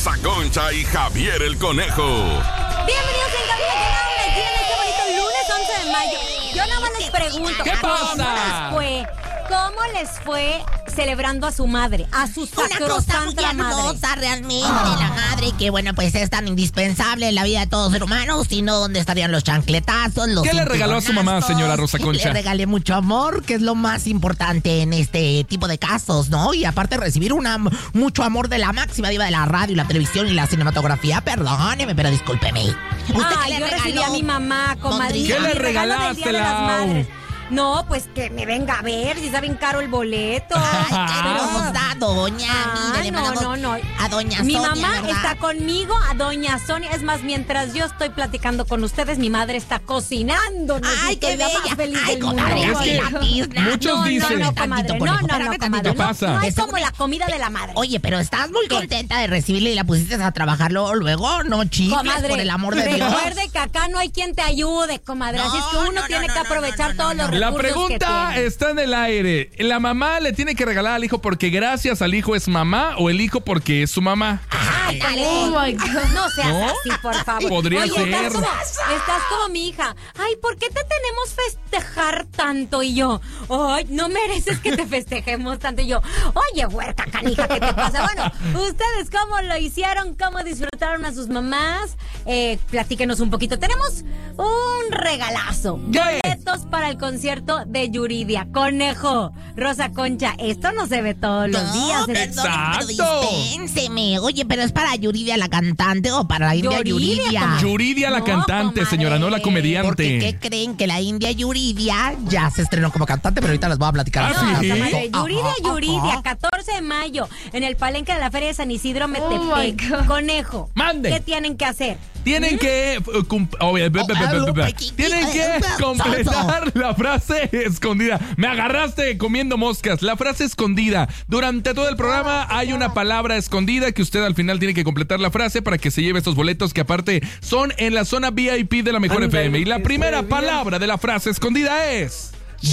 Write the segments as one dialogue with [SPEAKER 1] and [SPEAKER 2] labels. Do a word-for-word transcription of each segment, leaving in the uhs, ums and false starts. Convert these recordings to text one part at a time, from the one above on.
[SPEAKER 1] Rosa Concha y Javier el Conejo.
[SPEAKER 2] Bienvenidos en Cabina que no les tiene este bonito lunes once de mayo. Yo nada más les pregunto,
[SPEAKER 3] ¿qué pasa?
[SPEAKER 2] ¿Cómo les fue? ¿Cómo les fue celebrando a su madre, a su sacrosanta
[SPEAKER 4] Una cosa muy hermosa
[SPEAKER 2] madre?
[SPEAKER 4] realmente, ah. la madre, que bueno, pues es tan indispensable en la vida de todo ser humano, si no, ¿dónde estarían los chancletazos, los
[SPEAKER 3] ¿Qué le regaló a su mamá, señora Rosa Concha?
[SPEAKER 4] Le regalé mucho amor, que es lo más importante en este tipo de casos, ¿no? Y aparte recibir una, mucho amor de la máxima diva de la radio, la televisión y la cinematografía, perdóneme, pero discúlpeme.
[SPEAKER 2] Ay, yo recibí a mi mamá, comadre.
[SPEAKER 3] ¿Qué le regalaste, Lau?
[SPEAKER 2] No, pues que me venga a ver, si está bien caro el boleto.
[SPEAKER 4] Ay, qué hermosa, doña.
[SPEAKER 2] Ah,
[SPEAKER 4] Mire,
[SPEAKER 2] no, no, no.
[SPEAKER 4] A doña
[SPEAKER 2] Mi
[SPEAKER 4] Sonia,
[SPEAKER 2] mamá
[SPEAKER 4] ¿verdad?
[SPEAKER 2] está conmigo, a doña Sonia. Es más, mientras yo estoy platicando con ustedes, mi madre está cocinando.
[SPEAKER 4] Ay, qué
[SPEAKER 2] la más
[SPEAKER 4] bella.
[SPEAKER 2] feliz
[SPEAKER 4] Ay,
[SPEAKER 2] del mundo.
[SPEAKER 4] comadre,
[SPEAKER 3] Es que
[SPEAKER 4] gratis,
[SPEAKER 3] muchos
[SPEAKER 2] no,
[SPEAKER 3] dicen...
[SPEAKER 2] No, no, comadre, no, no, no,
[SPEAKER 4] Espérame
[SPEAKER 2] comadre,
[SPEAKER 3] ¿qué
[SPEAKER 2] no.
[SPEAKER 3] pasa?
[SPEAKER 2] No es
[SPEAKER 4] Eso-
[SPEAKER 2] como la comida de la madre.
[SPEAKER 4] Oye, pero estás muy
[SPEAKER 2] ¿Qué?
[SPEAKER 4] contenta de recibirle y la pusiste a trabajar luego, luego no chicles,
[SPEAKER 2] Comadre,
[SPEAKER 4] por el amor de Dios.
[SPEAKER 2] recuerde que acá no hay quien te ayude, comadre.
[SPEAKER 4] No,
[SPEAKER 2] Así es que uno
[SPEAKER 4] no,
[SPEAKER 2] tiene
[SPEAKER 4] no,
[SPEAKER 2] que
[SPEAKER 4] no,
[SPEAKER 2] aprovechar
[SPEAKER 4] no, no,
[SPEAKER 2] todos
[SPEAKER 4] no,
[SPEAKER 2] los
[SPEAKER 4] no.
[SPEAKER 3] La
[SPEAKER 2] recursos que
[SPEAKER 3] pregunta
[SPEAKER 2] tiene.
[SPEAKER 3] está en el aire. ¿La mamá le tiene que regalar al hijo porque gracias al hijo es mamá o el hijo porque es su mamá?
[SPEAKER 2] Ay, conejo. No seas
[SPEAKER 3] ¿No?
[SPEAKER 2] así, por favor.
[SPEAKER 3] Podría
[SPEAKER 2] Oye,
[SPEAKER 3] ser.
[SPEAKER 2] Estás como, estás como mi hija. Ay, ¿por qué te tenemos festejar tanto? Y yo, ay, no mereces que te festejemos tanto. Y yo, oye, huerca canija, ¿qué te pasa? Bueno, ¿ustedes cómo lo hicieron? ¿Cómo disfrutaron a sus mamás? Eh, platíquenos un poquito. Tenemos un regalazo.
[SPEAKER 3] ¿Qué?
[SPEAKER 2] Boletos para el concierto de Yuridia. Conejo, Rosa Concha, esto no se ve todos los
[SPEAKER 4] No,
[SPEAKER 2] días. en el-
[SPEAKER 4] perdóneme, pero
[SPEAKER 3] Exacto.
[SPEAKER 4] dispénseme. Oye, pero ¿es para Yuridia la cantante o para la India
[SPEAKER 2] Yuridia,
[SPEAKER 4] Yuridia?
[SPEAKER 2] comadre.
[SPEAKER 3] Yuridia la
[SPEAKER 2] No,
[SPEAKER 3] cantante,
[SPEAKER 2] comadre.
[SPEAKER 3] señora, no la
[SPEAKER 4] Porque,
[SPEAKER 3] comediante.
[SPEAKER 4] ¿qué creen? Que la India Yuridia ya se estrenó como cantante, pero ahorita les voy a platicar.
[SPEAKER 3] Ah,
[SPEAKER 4] al final.
[SPEAKER 3] ¿sí?
[SPEAKER 2] Comadre, Yuridia,
[SPEAKER 4] Ajá,
[SPEAKER 2] Yuridia,
[SPEAKER 4] ajá.
[SPEAKER 2] catorce de mayo, en el palenque de la Feria de San Isidro, Metepec. Conejo,
[SPEAKER 3] Mande.
[SPEAKER 2] ¿qué tienen que hacer?
[SPEAKER 3] Tienen que eh, cum- oh, be- be- be- be- be- be- tienen que completar la frase escondida. Me agarraste comiendo moscas. La frase escondida. Durante todo el programa hay una palabra escondida que usted al final tiene que completar la frase para que se lleve estos boletos que aparte son en la zona V I P de la Mejor F M. Y la primera palabra de la frase escondida es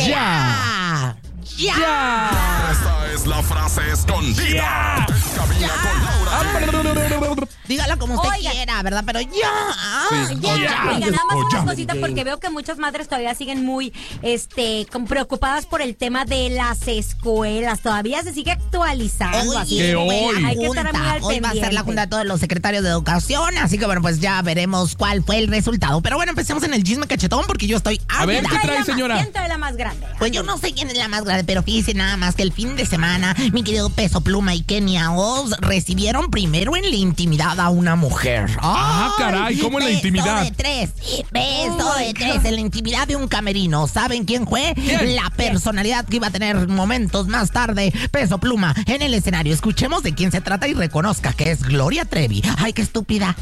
[SPEAKER 3] ya.
[SPEAKER 4] ¡Ya! ¡Ya!
[SPEAKER 3] Ya.
[SPEAKER 1] Esta es la frase escondida. En Cabina con Laura.
[SPEAKER 4] Dígalo como usted
[SPEAKER 2] Oiga.
[SPEAKER 4] quiera, ¿verdad? Pero ya.
[SPEAKER 3] Sí.
[SPEAKER 2] Ya,
[SPEAKER 3] O ya.
[SPEAKER 2] oiga, nada más
[SPEAKER 3] O ya.
[SPEAKER 2] una cosita porque veo que muchas madres todavía siguen muy este como preocupadas por el tema de las escuelas. Todavía se sigue actualizando.
[SPEAKER 4] Oye,
[SPEAKER 2] así
[SPEAKER 3] que
[SPEAKER 2] que
[SPEAKER 3] hoy.
[SPEAKER 2] hay que estar muy
[SPEAKER 4] junta.
[SPEAKER 2] al
[SPEAKER 4] Hoy va a ser la
[SPEAKER 2] pendiente.
[SPEAKER 4] junta de todos los secretarios de educación, así que bueno, pues ya veremos cuál fue el resultado. Pero bueno, empecemos en el chisme cachetón porque yo estoy
[SPEAKER 3] A ver,
[SPEAKER 4] ávida.
[SPEAKER 3] ¿qué trae,
[SPEAKER 2] la más-
[SPEAKER 3] señora?
[SPEAKER 2] ¿Quién trae la más grande?
[SPEAKER 4] Pues yo no sé quién es la más grande, pero fíjese nada más que el fin de semana, mi querido Peso Pluma y Kenia Oz recibieron primero en la intimidad a una mujer.
[SPEAKER 3] Ah,
[SPEAKER 4] ¡Ay!
[SPEAKER 3] caray, ¿cómo en la intimidad?
[SPEAKER 4] Beso de tres, beso
[SPEAKER 2] Oh,
[SPEAKER 4] de
[SPEAKER 2] my
[SPEAKER 4] tres,
[SPEAKER 2] God.
[SPEAKER 4] en la intimidad de un camerino. ¿Saben quién fue?
[SPEAKER 3] ¿Quién?
[SPEAKER 4] La personalidad que iba a tener momentos más tarde, Peso Pluma, en el escenario. Escuchemos de quién se trata y reconozca que es Gloria Trevi. ¡Ay, qué estúpida!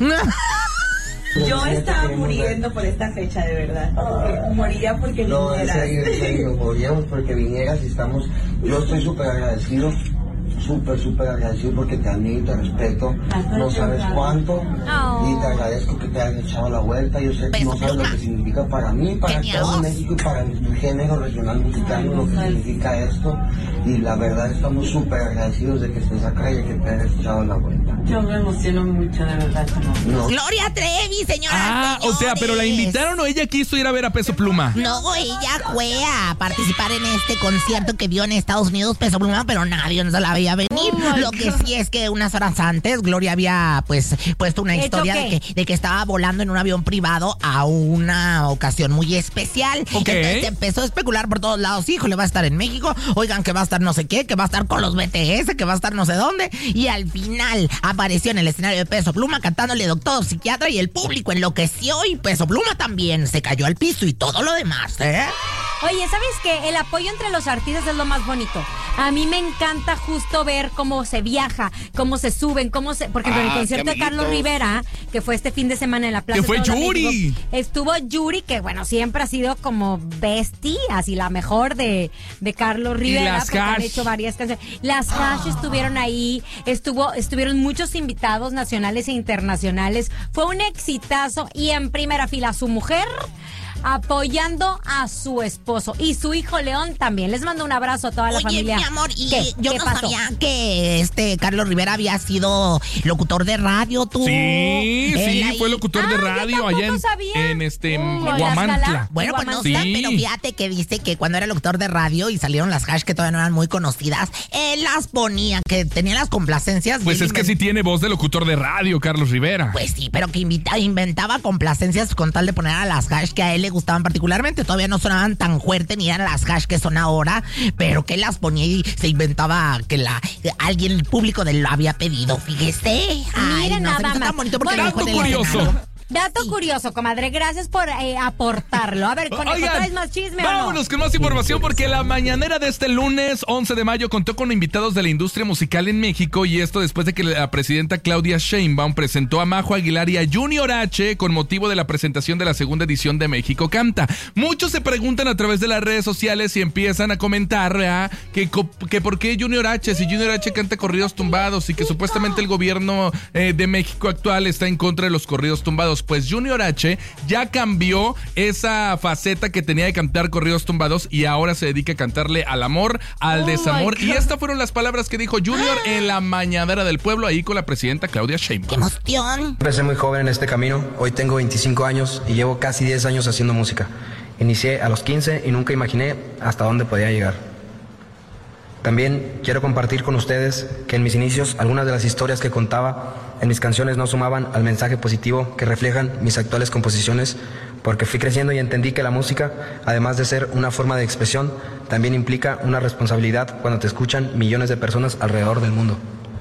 [SPEAKER 5] Yo estaba muriendo por esta fecha, de verdad. Moría porque
[SPEAKER 6] No, en
[SPEAKER 5] vinieras.
[SPEAKER 6] serio, en serio, moríamos porque vinieras y estamos, yo estoy súper agradecido, súper, súper agradecido porque te admiro y te respeto, no sabes cuánto,
[SPEAKER 2] Oh.
[SPEAKER 6] y te agradezco que te hayas echado la vuelta, yo sé que no sabes lo que significa para mí, para
[SPEAKER 4] Genial.
[SPEAKER 6] todo México y para el género regional mexicano, lo que significa esto, y la verdad estamos súper agradecidos de que estés acá y de que te hayas echado la vuelta.
[SPEAKER 5] Yo me emociono mucho, de verdad.
[SPEAKER 6] No,
[SPEAKER 4] Gloria Trevi, señora.
[SPEAKER 3] Ah, o sea, pero la invitaron o ella quiso ir a ver a Peso Pluma.
[SPEAKER 4] No, ella fue a participar en este concierto que dio en Estados Unidos Peso Pluma, pero nadie nos la veía venir.
[SPEAKER 2] Oh,
[SPEAKER 4] Lo que sí es que unas horas antes Gloria había pues puesto una
[SPEAKER 2] ¿Hecho
[SPEAKER 4] historia de
[SPEAKER 2] qué?
[SPEAKER 4] que, de que estaba volando en un avión privado a una ocasión muy especial.
[SPEAKER 3] Ok.
[SPEAKER 4] Entonces se empezó a especular por todos lados. Híjole, va a estar en México. Oigan, que va a estar no sé qué, que va a estar con los B T S, que va a estar no sé dónde. Y al final apareció en el escenario de Peso Pluma cantándole Doctor Psiquiatra y el público enloqueció y Peso Pluma también se cayó al piso y todo lo demás, ¿eh?
[SPEAKER 2] Oye, ¿sabes qué? El apoyo entre los artistas es lo más bonito. A mí me encanta justo ver cómo se viaja, cómo se suben, cómo se... Porque en el
[SPEAKER 3] Ah,
[SPEAKER 2] concierto
[SPEAKER 3] qué
[SPEAKER 2] de Carlos
[SPEAKER 3] amiguitos.
[SPEAKER 2] Rivera, que fue este fin de semana en la Plaza
[SPEAKER 3] Que fue
[SPEAKER 2] de Todos
[SPEAKER 3] Yuri.
[SPEAKER 2] México, estuvo Yuri, que bueno, siempre ha sido como bestia, así la mejor de, de Carlos Rivera.
[SPEAKER 3] las
[SPEAKER 2] porque han
[SPEAKER 3] Hash.
[SPEAKER 2] hecho varias canciones. Las Hash estuvieron ahí, estuvo, estuvieron muchos invitados nacionales e internacionales. Fue un exitazo y en primera fila su mujer... apoyando a su esposo y su hijo León también. Les mando un abrazo a toda la
[SPEAKER 4] Oye,
[SPEAKER 2] familia.
[SPEAKER 4] mi amor, y
[SPEAKER 2] ¿Qué?
[SPEAKER 4] yo
[SPEAKER 2] ¿Qué
[SPEAKER 4] no
[SPEAKER 2] pasó?
[SPEAKER 4] sabía que este Carlos Rivera había sido locutor de radio, tú.
[SPEAKER 3] Sí, sí,
[SPEAKER 4] Él ahí-
[SPEAKER 3] fue locutor de
[SPEAKER 2] Ah, yo
[SPEAKER 3] radio
[SPEAKER 2] tampoco
[SPEAKER 3] allá en,
[SPEAKER 2] sabía.
[SPEAKER 3] en este
[SPEAKER 2] Uy, ¿en
[SPEAKER 3] Guamantla.
[SPEAKER 2] Tlaxcala?
[SPEAKER 4] Bueno, pues no
[SPEAKER 3] Sí.
[SPEAKER 4] sé, pero fíjate que dice que cuando era locutor de radio y salieron las hash que todavía no eran muy conocidas, él las ponía, que tenía las complacencias.
[SPEAKER 3] Pues
[SPEAKER 4] bien
[SPEAKER 3] es que
[SPEAKER 4] invent-
[SPEAKER 3] sí tiene voz de locutor de radio, Carlos Rivera.
[SPEAKER 4] Pues sí, pero que invita- inventaba complacencias con tal de poner a las hash que a él le gustaban particularmente. Todavía no sonaban tan fuerte ni eran las hash que son ahora, pero que él las ponía y se inventaba que la alguien, el público de él lo había pedido. Fíjese. Ay,
[SPEAKER 2] Miren
[SPEAKER 4] no, se me
[SPEAKER 2] nada
[SPEAKER 4] hizo
[SPEAKER 2] más.
[SPEAKER 4] tan bonito porque
[SPEAKER 2] Bueno,
[SPEAKER 4] lo dijo en el
[SPEAKER 3] Dato curioso.
[SPEAKER 4] escenario.
[SPEAKER 2] Dato curioso, comadre. Gracias por eh, aportarlo. A ver, con eso
[SPEAKER 3] Oigan,
[SPEAKER 2] traes más chisme o no?
[SPEAKER 3] vámonos con más información porque la mañanera de este lunes once de mayo contó con invitados de la industria musical en México y esto después de que la presidenta Claudia Sheinbaum presentó a Majo Aguilar y a Junior H con motivo de la presentación de la segunda edición de México Canta. Muchos se preguntan a través de las redes sociales y empiezan a comentar ¿verdad? que, co- que por qué Junior H, si Junior H canta corridos tumbados y que supuestamente el gobierno eh, de México actual está en contra de los corridos tumbados. Pues Junior H ya cambió esa faceta que tenía de cantar corridos tumbados y ahora se dedica a cantarle al amor, al
[SPEAKER 2] Oh
[SPEAKER 3] desamor.
[SPEAKER 2] my
[SPEAKER 3] Y
[SPEAKER 2] God.
[SPEAKER 3] estas fueron las palabras que dijo Junior en la mañanera del pueblo ahí con la presidenta Claudia
[SPEAKER 4] ¡Qué
[SPEAKER 3] Sheinbaum.
[SPEAKER 4] emoción!
[SPEAKER 7] Empecé muy joven en este camino, hoy tengo veinticinco años y llevo casi diez años haciendo música. Inicié a los quince y nunca imaginé hasta dónde podía llegar. También quiero compartir con ustedes que en mis inicios algunas de las historias que contaba en mis canciones no sumaban al mensaje positivo que reflejan mis actuales composiciones, porque fui creciendo y entendí que la música, además de ser una forma de expresión, también implica una responsabilidad cuando te escuchan millones de personas alrededor del mundo.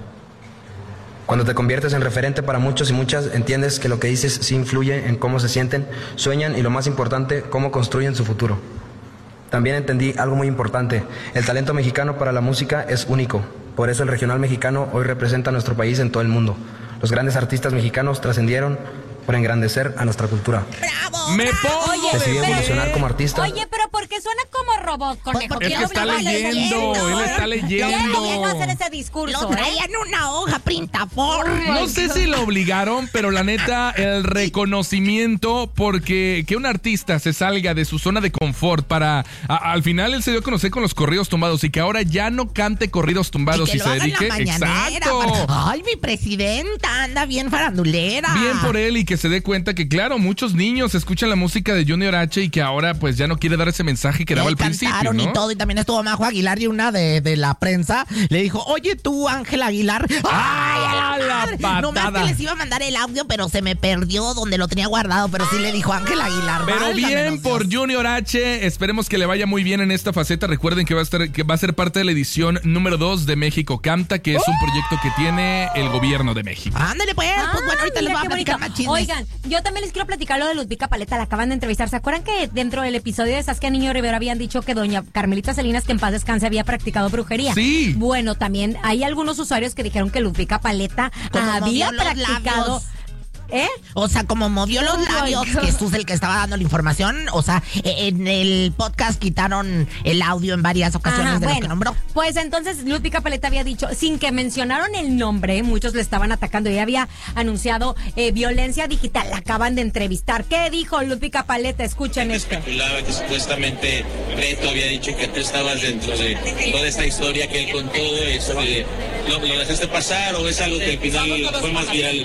[SPEAKER 7] Cuando te conviertes en referente para muchos y muchas, entiendes que lo que dices sí influye en cómo se sienten, sueñan y lo más importante, cómo construyen su futuro. También entendí algo muy importante, el talento mexicano para la música es único, por eso el regional mexicano hoy representa a nuestro país en todo el mundo. Los grandes artistas mexicanos trascendieron por engrandecer a nuestra cultura.
[SPEAKER 4] ¡Bravo!
[SPEAKER 3] Me
[SPEAKER 4] bravo!
[SPEAKER 3] pongo
[SPEAKER 2] Oye,
[SPEAKER 7] Decidí
[SPEAKER 2] pero-
[SPEAKER 7] evolucionar como artista.
[SPEAKER 2] Oye, pero ¿por qué suena como robot, conejo?
[SPEAKER 4] porque
[SPEAKER 3] Es que está
[SPEAKER 4] obligado a leer,
[SPEAKER 3] leyendo,
[SPEAKER 4] ¿no?
[SPEAKER 3] él está
[SPEAKER 2] Ya
[SPEAKER 3] leyendo.
[SPEAKER 2] no hacer ese discurso,
[SPEAKER 4] Lo
[SPEAKER 2] ¿eh?
[SPEAKER 4] traía en una hoja, printaform.
[SPEAKER 3] No sé si lo obligaron, pero la neta, el reconocimiento, porque que un artista se salga de su zona de confort para, a- al final él se dio a conocer con los corridos tumbados y que ahora ya no cante corridos tumbados
[SPEAKER 4] que
[SPEAKER 3] y,
[SPEAKER 4] lo
[SPEAKER 3] se
[SPEAKER 4] haga en la
[SPEAKER 3] dedique,
[SPEAKER 4] mañanera,
[SPEAKER 3] exacto,
[SPEAKER 4] para- Ay, mi presidenta, anda bien farandulera.
[SPEAKER 3] bien por él y que se dé cuenta que claro, muchos niños escuchan la música de Junior H y que ahora pues ya no quiere dar ese mensaje que daba
[SPEAKER 4] Le
[SPEAKER 3] al principio,
[SPEAKER 4] cantaron
[SPEAKER 3] ¿no?
[SPEAKER 4] y todo, y también estuvo Majo Aguilar y una de, de la prensa le dijo, oye tú, Ángel Aguilar.
[SPEAKER 3] ¡Ah,
[SPEAKER 4] ¡Ay,
[SPEAKER 3] la
[SPEAKER 4] madre!
[SPEAKER 3] patada!
[SPEAKER 4] Nomás que les iba a mandar el audio, pero se me perdió donde lo tenía guardado, pero sí le dijo Ángel Aguilar.
[SPEAKER 3] Pero
[SPEAKER 4] válgame
[SPEAKER 3] bien
[SPEAKER 4] los
[SPEAKER 3] por
[SPEAKER 4] Dios.
[SPEAKER 3] Junior H, esperemos que le vaya muy bien en esta faceta. Recuerden que va a estar, que va a ser parte de la edición número dos de México Canta, que es un proyecto que tiene el gobierno de México.
[SPEAKER 4] Ándale pues, pues bueno, ahorita
[SPEAKER 2] Ah,
[SPEAKER 4] les
[SPEAKER 2] mira
[SPEAKER 4] voy a
[SPEAKER 2] qué
[SPEAKER 4] platicar
[SPEAKER 2] bonito.
[SPEAKER 4] más chismes.
[SPEAKER 2] Oigan, yo también les quiero platicar lo de Ludvika Paleta, la acaban de entrevistar. ¿Se acuerdan que dentro del episodio de Saskia Niño Rivera habían dicho que doña Carmelita Salinas, que en paz descanse, había practicado brujería?
[SPEAKER 3] Sí.
[SPEAKER 2] Bueno, también hay algunos usuarios que dijeron que Ludvika Paleta
[SPEAKER 4] Como
[SPEAKER 2] había
[SPEAKER 4] movió los
[SPEAKER 2] practicado...
[SPEAKER 4] labios.
[SPEAKER 2] ¿Eh?
[SPEAKER 4] O sea, como movió los
[SPEAKER 2] Oh my
[SPEAKER 4] labios,
[SPEAKER 2] God.
[SPEAKER 4] que Jesús el que estaba dando la información, o sea, e- en el podcast quitaron el audio en varias ocasiones
[SPEAKER 2] Ajá,
[SPEAKER 4] de
[SPEAKER 2] bueno,
[SPEAKER 4] lo que nombró.
[SPEAKER 2] pues entonces Ludvika Paleta había dicho, sin que mencionaron el nombre, muchos le estaban atacando, ella había anunciado eh, violencia digital, la acaban de entrevistar. ¿Qué dijo Ludvika Paleta? Escuchen esto.
[SPEAKER 8] Especulaba que supuestamente Beto había dicho que tú estabas dentro de toda esta historia que él contó, este, ¿lo, lo dejaste pasar o es algo que al final fue más viral?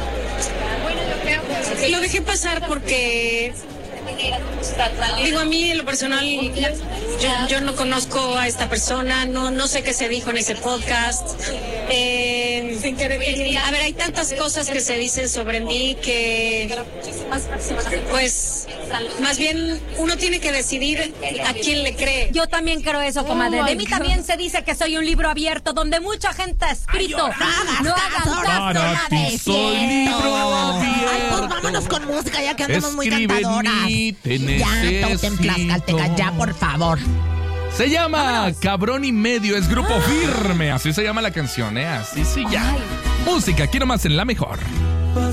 [SPEAKER 9] Lo dejé pasar porque, digo, a mí en lo personal, yo, yo no conozco a esta persona, no, no sé qué se dijo en ese podcast. Eh, a ver, hay tantas cosas que se dicen sobre mí que, pues, más bien uno tiene que decidir a quién le cree.
[SPEAKER 2] Yo también creo eso, comadre.
[SPEAKER 9] Oh,
[SPEAKER 2] de
[SPEAKER 9] my
[SPEAKER 2] mí
[SPEAKER 9] God.
[SPEAKER 2] también se dice que soy un libro abierto donde mucha gente ha escrito.
[SPEAKER 4] No hagas
[SPEAKER 2] No
[SPEAKER 4] caso,
[SPEAKER 2] hagan
[SPEAKER 3] Para
[SPEAKER 2] caso,
[SPEAKER 3] ti
[SPEAKER 2] nada es
[SPEAKER 3] soy
[SPEAKER 2] cierto.
[SPEAKER 3] libro abierto.
[SPEAKER 4] Ay, pues vámonos con música ya que andamos muy
[SPEAKER 3] Escribe en
[SPEAKER 4] cantadoras.
[SPEAKER 3] mí, te
[SPEAKER 4] Ya,
[SPEAKER 3] necesito.
[SPEAKER 4] Totem Tlaxcalteca, ya, por favor.
[SPEAKER 3] Se llama Cabrón y Medio, es Grupo Firme, así se llama la canción, ¿eh? Así se llama. Música, quiero más en La Mejor.